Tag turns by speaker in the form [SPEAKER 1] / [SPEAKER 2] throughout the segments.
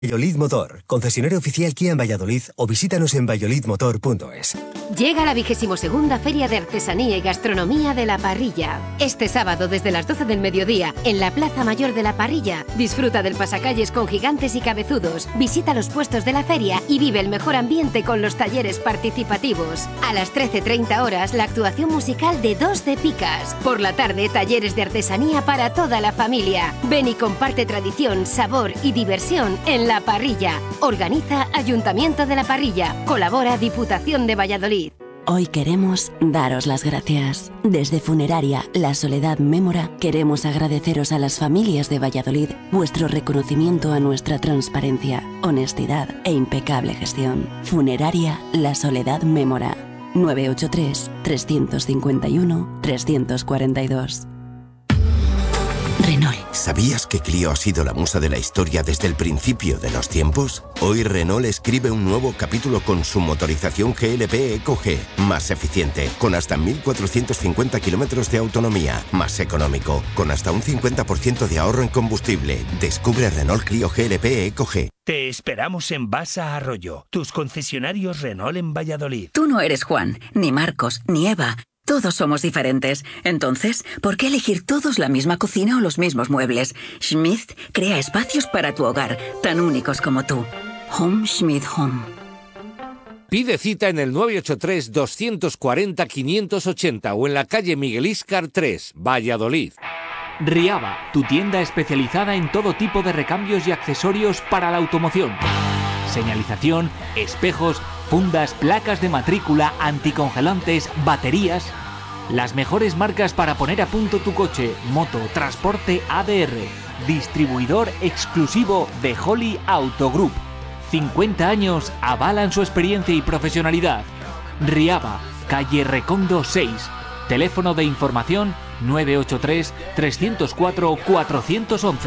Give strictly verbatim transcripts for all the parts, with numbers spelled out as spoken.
[SPEAKER 1] Valladolid Motor, concesionario oficial Kia en Valladolid, o visítanos en valladolid motor punto es.
[SPEAKER 2] Llega la vigésimo segunda Feria de Artesanía y Gastronomía de La Parrilla. Este sábado desde las doce del mediodía, en la Plaza Mayor de La Parrilla, disfruta del pasacalles con gigantes y cabezudos, visita los puestos de la feria y vive el mejor ambiente con los talleres participativos. A las trece treinta horas, la actuación musical de Dos de Picas. Por la tarde, talleres de artesanía para toda la familia. Ven y comparte tradición, sabor y diversión en La Parrilla. Organiza Ayuntamiento de La Parrilla. Colabora Diputación de Valladolid.
[SPEAKER 3] Hoy queremos daros las gracias. Desde Funeraria La Soledad Mémora queremos agradeceros a las familias de Valladolid vuestro reconocimiento a nuestra transparencia, honestidad e impecable gestión. Funeraria La Soledad Mémora. nueve ocho tres, tres cinco uno, tres cuatro dos.
[SPEAKER 4] Renault. ¿Sabías que Clio ha sido la musa de la historia desde el principio de los tiempos? Hoy Renault escribe un nuevo capítulo con su motorización G L P Eco G, más eficiente, con hasta mil cuatrocientos cincuenta kilómetros de autonomía, más económico, con hasta un cincuenta por ciento de ahorro en combustible. Descubre Renault Clio G L P Eco G.
[SPEAKER 5] Te esperamos en Basa Arroyo, tus concesionarios Renault en Valladolid.
[SPEAKER 6] Tú no eres Juan, ni Marcos, ni Eva. Todos somos diferentes. Entonces, ¿por qué elegir todos la misma cocina o los mismos muebles? Schmidt crea espacios para tu hogar, tan únicos como tú. Home Schmidt Home.
[SPEAKER 7] Pide cita en el nueve ocho tres, dos cuatro cero, cinco ocho cero o en la calle Miguel Íscar tres, Valladolid.
[SPEAKER 8] Riaba, tu tienda especializada en todo tipo de recambios y accesorios para la automoción. Señalización, espejos, fundas, placas de matrícula, anticongelantes, baterías. Las mejores marcas para poner a punto tu coche, moto, transporte A D R. Distribuidor exclusivo de Holly Auto Group. cincuenta años avalan su experiencia y profesionalidad. Riaba, calle Recondo seis. Teléfono de información nueve ocho tres, tres cero cuatro, cuatro uno uno.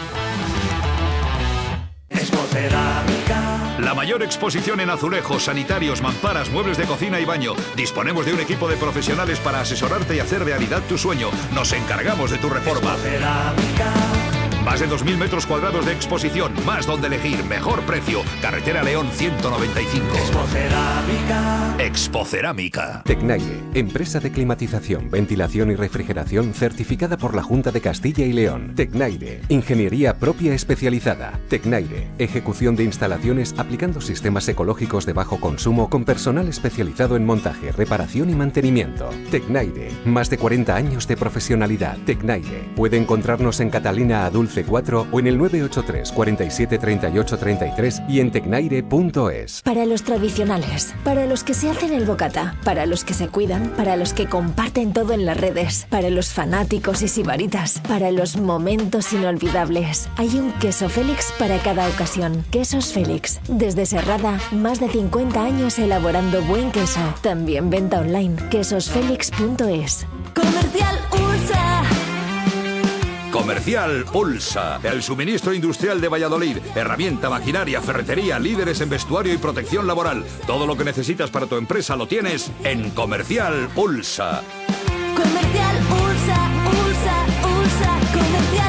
[SPEAKER 9] La mayor exposición en azulejos, sanitarios, mamparas, muebles de cocina y baño. Disponemos de un equipo de profesionales para asesorarte y hacer realidad tu sueño. Nos encargamos de tu reforma. Más de dos mil metros cuadrados de exposición, más donde elegir, mejor precio. Carretera León ciento noventa y cinco. Expocerámica. Expocerámica.
[SPEAKER 10] Tecnaire, empresa de climatización, ventilación y refrigeración certificada por la Junta de Castilla y León. Tecnaire, ingeniería propia especializada. Tecnaire, ejecución de instalaciones aplicando sistemas ecológicos de bajo consumo con personal especializado en montaje, reparación y mantenimiento. Tecnaire, más de cuarenta años de profesionalidad. Tecnaire, puede encontrarnos en Catalina Adulce cuatro o en el nueve ocho tres, cuarenta y siete, treinta y ocho, treinta y tres y en tecnaire punto es.
[SPEAKER 11] Para los tradicionales, para los que se hacen el bocata, para los que se cuidan, para los que comparten todo en las redes, para los fanáticos y sibaritas, para los momentos inolvidables. Hay un queso Félix para cada ocasión. Quesos Félix. Desde Serrada, más de cincuenta años elaborando buen queso. También venta online. quesos félix punto es.
[SPEAKER 12] Comercial Ursa.
[SPEAKER 9] Comercial Ulsa, el suministro industrial de Valladolid. Herramienta, maquinaria, ferretería, líderes en vestuario y protección laboral. Todo lo que necesitas para tu empresa lo tienes en Comercial Ulsa.
[SPEAKER 12] Comercial Ursa, Ursa, Ursa, Comercial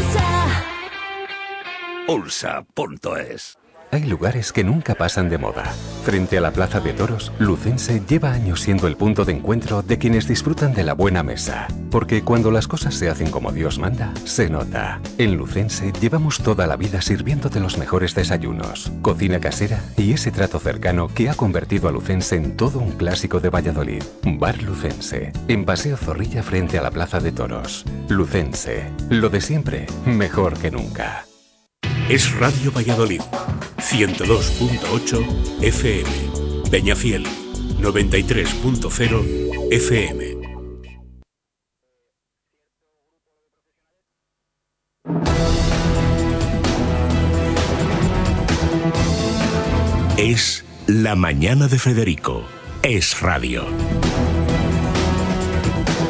[SPEAKER 12] Ursa.
[SPEAKER 9] Ulsa punto es.
[SPEAKER 10] Hay lugares que nunca pasan de moda. Frente a la Plaza de Toros, Lucense lleva años siendo el punto de encuentro de quienes disfrutan de la buena mesa. Porque cuando las cosas se hacen como Dios manda, se nota. En Lucense llevamos toda la vida sirviéndote los mejores desayunos, cocina casera y ese trato cercano que ha convertido a Lucense en todo un clásico de Valladolid. Bar Lucense, en Paseo Zorrilla frente a la Plaza de Toros. Lucense, lo de siempre, mejor que nunca.
[SPEAKER 13] Es Radio Valladolid, ciento dos punto ocho F M, Peñafiel, noventa y tres punto cero F M. Es La Mañana de Federico, Es Radio.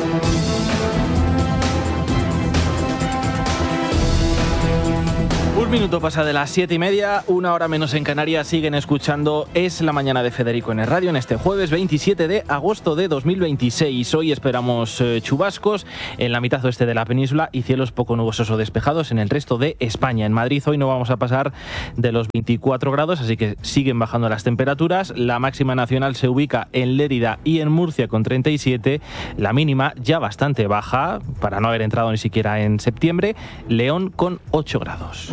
[SPEAKER 14] Un Un minuto pasa de las siete y media, una hora menos en Canarias. Siguen escuchando Es la mañana de Federico en el radio en este jueves veintisiete de agosto de dos mil veintiséis. Hoy esperamos eh, chubascos en la mitad oeste de la península y cielos poco nubosos o despejados en el resto de España. En Madrid hoy no vamos a pasar de los veinticuatro grados, así que siguen bajando las temperaturas. La máxima nacional se ubica en Lérida y en Murcia con treinta y siete. La mínima ya bastante baja, para no haber entrado ni siquiera en septiembre. León con ocho grados.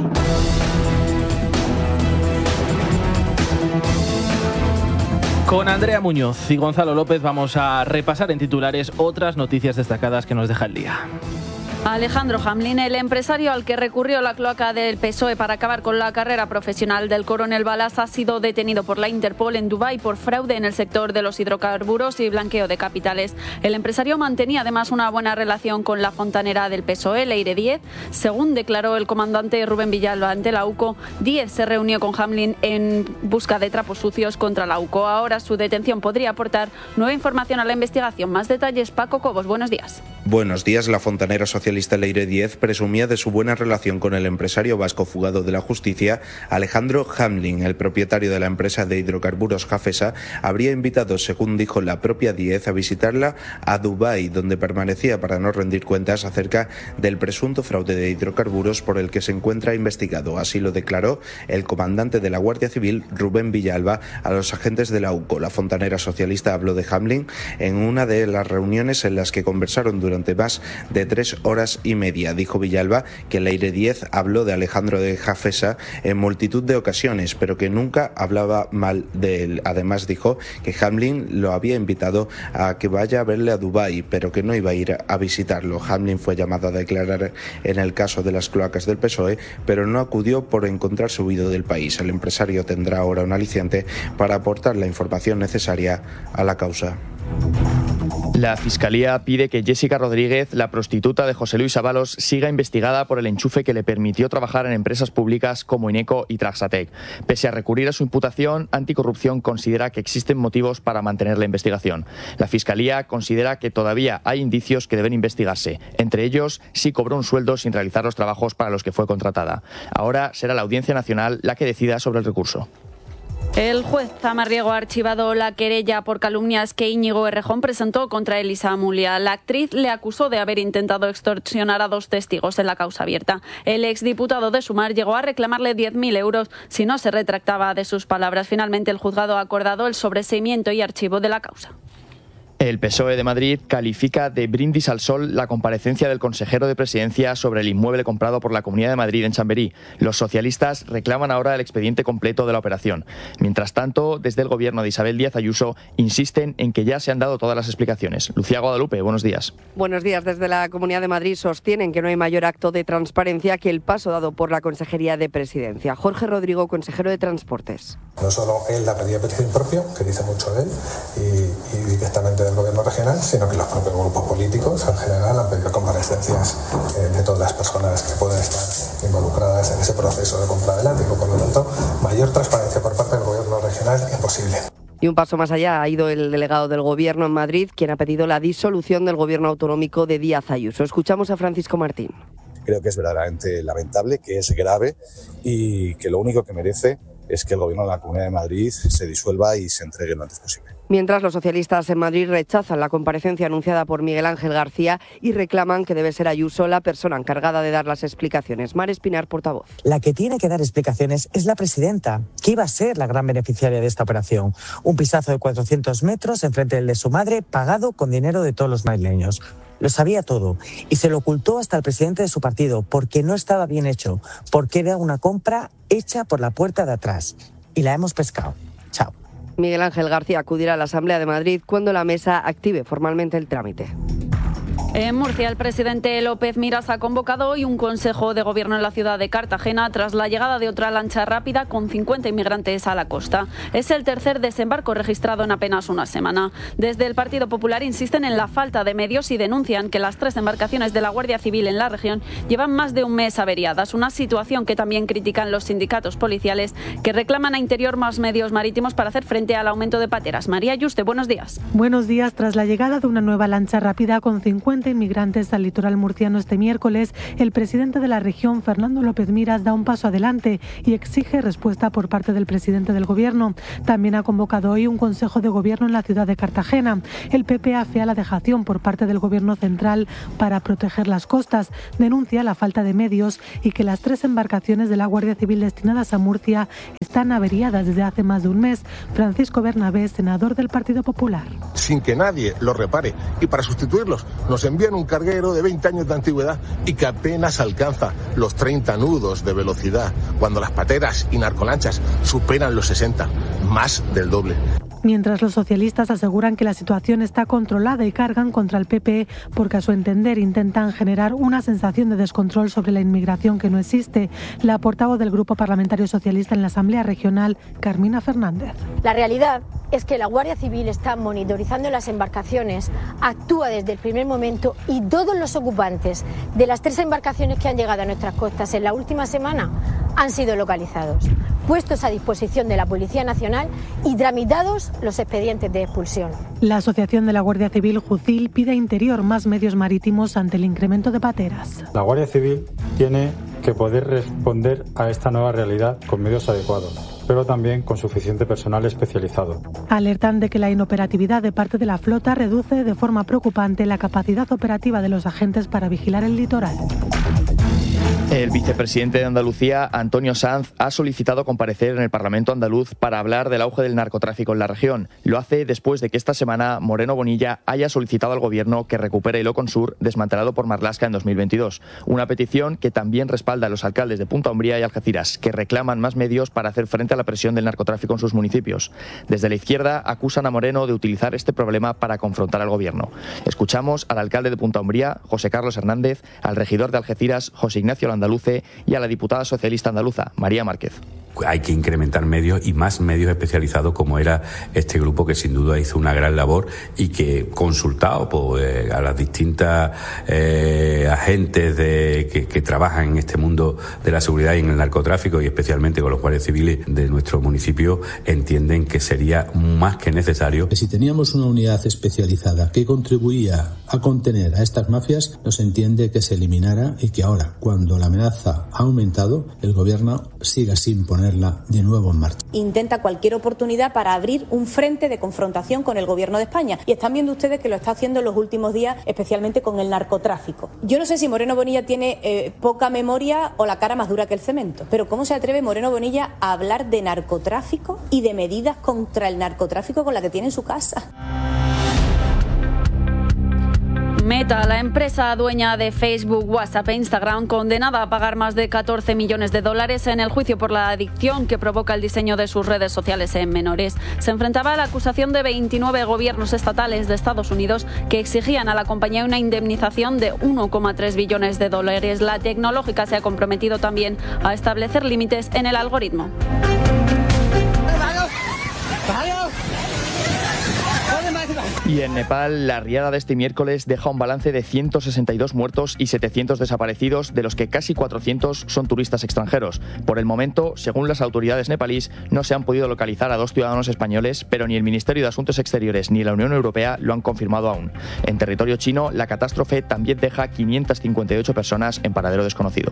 [SPEAKER 14] Con Andrea Muñoz y Gonzalo López vamos a repasar en titulares otras noticias destacadas que nos deja el día.
[SPEAKER 15] Alejandro Hamlin, el empresario al que recurrió la cloaca del P S O E para acabar con la carrera profesional del coronel Balas, ha sido detenido por la Interpol en Dubái por fraude en el sector de los hidrocarburos y blanqueo de capitales. El empresario mantenía además una buena relación con la fontanera del P S O E, Leire Díez. Según declaró el comandante Rubén Villalba ante la U C O, Díez se reunió con Hamlin en busca de trapos sucios contra la U C O. Ahora su detención podría aportar nueva información a la investigación. Más detalles, Paco Cobos, buenos días.
[SPEAKER 16] Buenos días. La fontanera socialista Leire Díez presumía de su buena relación con el empresario vasco fugado de la justicia. Alejandro Hamlin, el propietario de la empresa de hidrocarburos Jafesa, habría invitado, según dijo la propia Díez, a visitarla a Dubái, donde permanecía para no rendir cuentas acerca del presunto fraude de hidrocarburos por el que se encuentra investigado. Así lo declaró el comandante de la Guardia Civil, Rubén Villalba, a los agentes de la U C O. La fontanera socialista habló de Hamlin en una de las reuniones en las que conversaron durante más de tres horas y media. Dijo Villalba que Leire Díez habló de Alejandro de Jafesa en multitud de ocasiones, pero que nunca hablaba mal de él. Además dijo que Hamlin lo había invitado a que vaya a verle a Dubái, pero que no iba a ir a visitarlo. Hamlin fue llamado a declarar en el caso de las cloacas del P S O E, pero no acudió por encontrarse huido del país. El empresario tendrá ahora un aliciente para aportar la información necesaria a la causa.
[SPEAKER 17] La Fiscalía pide que Jessica Rodríguez, la prostituta de José Luis Ábalos, siga investigada por el enchufe que le permitió trabajar en empresas públicas como Ineco y Traxatec. Pese a recurrir a su imputación, Anticorrupción considera que existen motivos para mantener la investigación. La Fiscalía considera que todavía hay indicios que deben investigarse. Entre ellos, si cobró un sueldo sin realizar los trabajos para los que fue contratada. Ahora será la Audiencia Nacional la que decida sobre el recurso.
[SPEAKER 15] El juez Zamarriego ha archivado la querella por calumnias que Íñigo Errejón presentó contra Elisa Amulia. La actriz le acusó de haber intentado extorsionar a dos testigos en la causa abierta. El exdiputado de Sumar llegó a reclamarle diez mil euros si no se retractaba de sus palabras. Finalmente, el juzgado ha acordado el sobreseimiento y archivo de la causa.
[SPEAKER 17] El P S O E de Madrid califica de brindis al sol la comparecencia del consejero de Presidencia sobre el inmueble comprado por la Comunidad de Madrid en Chamberí. Los socialistas reclaman ahora el expediente completo de la operación. Mientras tanto, desde el gobierno de Isabel Díaz Ayuso insisten en que ya se han dado todas las explicaciones. Lucía Guadalupe, buenos días.
[SPEAKER 18] Buenos días. Desde la Comunidad de Madrid sostienen que no hay mayor acto de transparencia que el paso dado por la Consejería de Presidencia. Jorge Rodrigo, consejero de Transportes.
[SPEAKER 19] No solo él la pedía petición propio, que dice mucho de él, y, y directamente del gobierno regional, sino que los propios grupos políticos en general han pedido comparecencias eh, de todas las personas que pueden estar involucradas en ese proceso de compra del ático. Por lo tanto, mayor transparencia por parte del gobierno regional imposible.
[SPEAKER 18] Y un paso más allá ha ido el delegado del Gobierno en Madrid, quien ha pedido la disolución del Gobierno autonómico de Díaz Ayuso. Escuchamos a Francisco Martín.
[SPEAKER 20] Creo que es verdaderamente lamentable, que es grave y que lo único que merece es que el Gobierno de la Comunidad de Madrid se disuelva y se entregue lo antes posible.
[SPEAKER 18] Mientras, los socialistas en Madrid rechazan la comparecencia anunciada por Miguel Ángel García y reclaman que debe ser Ayuso la persona encargada de dar las explicaciones. Mar Espinar, portavoz.
[SPEAKER 21] La que tiene que dar explicaciones es la presidenta, que iba a ser la gran beneficiaria de esta operación. Un pisazo de cuatrocientos metros enfrente del de su madre, pagado con dinero de todos los madrileños. Lo sabía todo y se lo ocultó hasta el presidente de su partido porque no estaba bien hecho, porque era una compra hecha por la puerta de atrás. Y la hemos pescado. Chao.
[SPEAKER 18] Miguel Ángel García acudirá a la Asamblea de Madrid cuando la mesa active formalmente el trámite.
[SPEAKER 15] En Murcia, el presidente López Miras ha convocado hoy un consejo de gobierno en la ciudad de Cartagena tras la llegada de otra lancha rápida con cincuenta inmigrantes a la costa. Es el tercer desembarco registrado en apenas una semana. Desde el Partido Popular insisten en la falta de medios y denuncian que las tres embarcaciones de la Guardia Civil en la región llevan más de un mes averiadas, una situación que también critican los sindicatos policiales, que reclaman a Interior más medios marítimos para hacer frente al aumento de pateras. María Yuste, buenos días.
[SPEAKER 22] Buenos días. Tras la llegada de una nueva lancha rápida con cincuenta
[SPEAKER 1] cincuenta inmigrantes al litoral murciano este miércoles, el presidente de la región, Fernando López Miras, da un paso adelante y exige respuesta por parte del presidente del Gobierno. También ha convocado hoy un Consejo de Gobierno en la ciudad de Cartagena. El P P afea la dejación por parte del Gobierno central para proteger las costas, denuncia la falta de medios y que las tres embarcaciones de la Guardia Civil destinadas a Murcia están averiadas desde hace más de un mes. Francisco Bernabé, senador del Partido Popular.
[SPEAKER 22] Sin que nadie los repare, y para sustituirlos nos envían un carguero de veinte años de antigüedad y que apenas alcanza los treinta nudos de velocidad, cuando las pateras y narcolanchas superan los sesenta, más del doble.
[SPEAKER 1] Mientras los socialistas aseguran que la situación está controlada y cargan contra el P P porque a su entender intentan generar una sensación de descontrol sobre la inmigración que no existe. La portavoz del Grupo Parlamentario Socialista en la Asamblea Regional, Carmina Fernández.
[SPEAKER 23] La realidad es que la Guardia Civil está monitorizando las embarcaciones, actúa desde el primer momento y todos los ocupantes de las tres embarcaciones que han llegado a nuestras costas en la última semana han sido localizados, puestos a disposición de la Policía Nacional y tramitados los expedientes de expulsión.
[SPEAKER 1] La Asociación de la Guardia Civil, Jucil, pide a Interior más medios marítimos ante el incremento de pateras.
[SPEAKER 24] La Guardia Civil tiene que poder responder a esta nueva realidad con medios adecuados, pero también con suficiente personal especializado.
[SPEAKER 1] Alertan de que la inoperatividad de parte de la flota reduce de forma preocupante la capacidad operativa de los agentes para vigilar el litoral.
[SPEAKER 17] El vicepresidente de Andalucía, Antonio Sanz, ha solicitado comparecer en el Parlamento andaluz para hablar del auge del narcotráfico en la región. Lo hace después de que esta semana Moreno Bonilla haya solicitado al Gobierno que recupere el Oconsur desmantelado por Marlaska en dos mil veintidós. Una petición que también respalda a los alcaldes de Punta Umbría y Algeciras, que reclaman más medios para hacer frente a la presión del narcotráfico en sus municipios. Desde la izquierda acusan a Moreno de utilizar este problema para confrontar al Gobierno. Escuchamos al alcalde de Punta Umbría, José Carlos Hernández, al regidor de Algeciras, José Ignacio Andaluce, y a la diputada socialista andaluza, María Márquez.
[SPEAKER 25] Hay que incrementar medios y más medios especializados, como era este grupo que sin duda hizo una gran labor y que, consultado pues, eh, a las distintas eh, agentes de, que, que trabajan en este mundo de la seguridad y en el narcotráfico, y especialmente con los guardias civiles de nuestro municipio, entienden que sería más que necesario.
[SPEAKER 26] Si teníamos una unidad especializada que contribuía a contener a estas mafias, nos entiende que se eliminara y que ahora, cuando la amenaza ha aumentado, el Gobierno siga sin poner de nuevo en marcha.
[SPEAKER 27] Intenta cualquier oportunidad para abrir un frente de confrontación con el Gobierno de España, y están viendo ustedes que lo está haciendo en los últimos días, especialmente con el narcotráfico. Yo no sé si Moreno Bonilla tiene eh, poca memoria o la cara más dura que el cemento, pero ¿cómo se atreve Moreno Bonilla a hablar de narcotráfico y de medidas contra el narcotráfico con la que tiene en su casa?
[SPEAKER 15] Meta, la empresa dueña de Facebook, WhatsApp e Instagram, condenada a pagar más de catorce millones de dólares en el juicio por la adicción que provoca el diseño de sus redes sociales en menores. Se enfrentaba a la acusación de veintinueve gobiernos estatales de Estados Unidos que exigían a la compañía una indemnización de uno coma tres billones de dólares. La tecnológica se ha comprometido también a establecer límites en el algoritmo.
[SPEAKER 17] Y en Nepal, la riada de este miércoles deja un balance de ciento sesenta y dos muertos y setecientos desaparecidos, de los que casi cuatrocientos son turistas extranjeros. Por el momento, según las autoridades nepalíes, no se han podido localizar a dos ciudadanos españoles, pero ni el Ministerio de Asuntos Exteriores ni la Unión Europea lo han confirmado aún. En territorio chino, la catástrofe también deja quinientas cincuenta y ocho personas en paradero desconocido.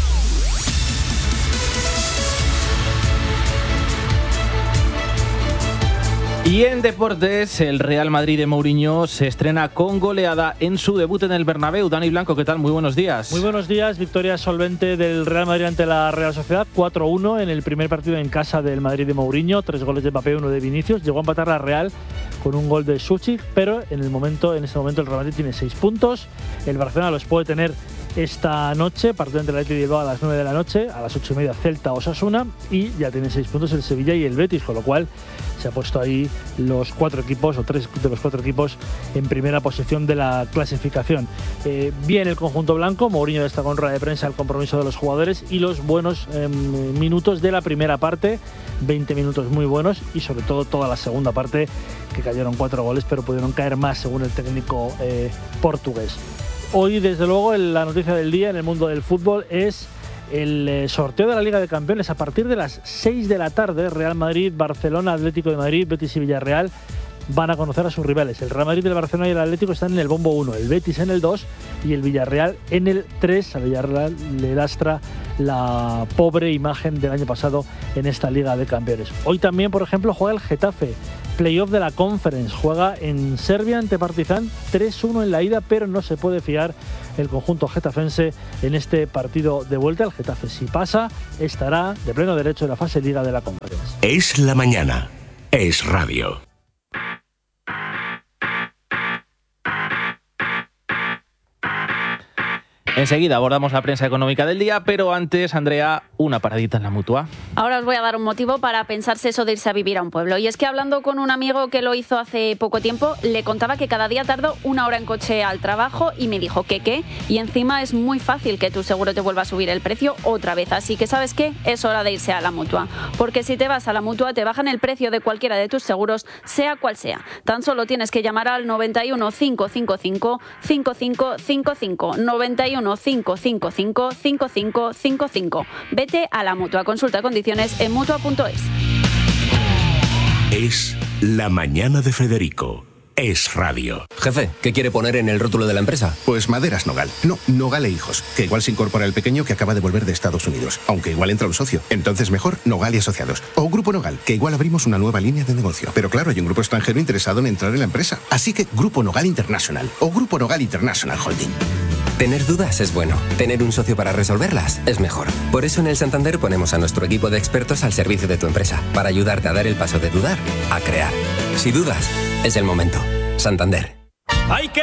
[SPEAKER 14] Y en deportes, el Real Madrid de Mourinho se estrena con goleada en su debut en el Bernabéu. Dani Blanco, ¿qué tal? Muy buenos días.
[SPEAKER 28] Muy buenos días. Victoria solvente del Real Madrid ante la Real Sociedad, cuatro uno en el primer partido en casa del Madrid de Mourinho. Tres goles de Mbappé, uno de Vinicius. Llegó a empatar la Real con un gol de Suchik, pero en el momento, en ese momento el Real Madrid tiene seis puntos. El Barcelona los puede tener esta noche, partido entre el Athletic y Bilbao a las nueve de la noche, a las ocho y media Celta Osasuna, y ya tiene seis puntos el Sevilla y el Betis, con lo cual se ha puesto ahí los cuatro equipos, o tres de los cuatro equipos, en primera posición de la clasificación. Eh, bien el conjunto blanco, Mourinho destacó en rueda de prensa el compromiso de los jugadores y los buenos eh, minutos de la primera parte, veinte minutos muy buenos, y sobre todo toda la segunda parte, que cayeron cuatro goles, pero pudieron caer más según el técnico eh, portugués. Hoy, desde luego, la noticia del día en el mundo del fútbol es el sorteo de la Liga de Campeones a partir de las seis de la tarde. Real Madrid, Barcelona, Atlético de Madrid, Betis y Villarreal van a conocer a sus rivales. El Real Madrid, el Barcelona y el Atlético están en el bombo uno, el Betis en el dos y el Villarreal en el tres. A Villarreal le lastra la pobre imagen del año pasado en esta Liga de Campeones. Hoy también, por ejemplo, juega el Getafe, playoff de la Conference, juega en Serbia ante Partizan, tres uno en la ida, pero no se puede fiar el conjunto getafense en este partido de vuelta. El Getafe, si pasa, estará de pleno derecho en la fase Liga de la Conference.
[SPEAKER 13] Es la mañana, es radio.
[SPEAKER 14] Enseguida abordamos la prensa económica del día, pero antes, Andrea, una paradita en la Mutua.
[SPEAKER 15] Ahora os voy a dar un motivo para pensarse eso de irse a vivir a un pueblo. Y es que hablando con un amigo que lo hizo hace poco tiempo, le contaba que cada día tardó una hora en coche al trabajo y me dijo que qué. Y encima es muy fácil que tu seguro te vuelva a subir el precio otra vez. Así que, ¿sabes qué? Es hora de irse a la Mutua. Porque si te vas a la Mutua, te bajan el precio de cualquiera de tus seguros, sea cual sea. Tan solo tienes que llamar al noventa y uno, cinco cinco cinco, cinco cinco cinco cinco, noventa y uno, cinco cinco cinco, cinco cinco cinco cinco. Vete a la Mutua. Consulta condiciones en mutua punto es.
[SPEAKER 13] Es la mañana de Federico. Es radio.
[SPEAKER 2] Jefe, ¿qué quiere poner en el rótulo de la empresa?
[SPEAKER 3] Pues Maderas Nogal. No, Nogal e Hijos. Que igual se incorpora el pequeño que acaba de volver de Estados Unidos. Aunque igual entra un socio. Entonces mejor Nogal y Asociados. O Grupo Nogal, que igual abrimos una nueva línea de negocio. Pero claro, hay un grupo extranjero interesado en entrar en la empresa. Así que Grupo Nogal International. O Grupo Nogal International Holding.
[SPEAKER 2] Tener dudas es bueno. Tener un socio para resolverlas es mejor. Por eso en el Santander ponemos a nuestro equipo de expertos al servicio de tu empresa. Para ayudarte a dar el paso de dudar a crear. Si dudas, es el momento. Santander.
[SPEAKER 4] ¡Hay que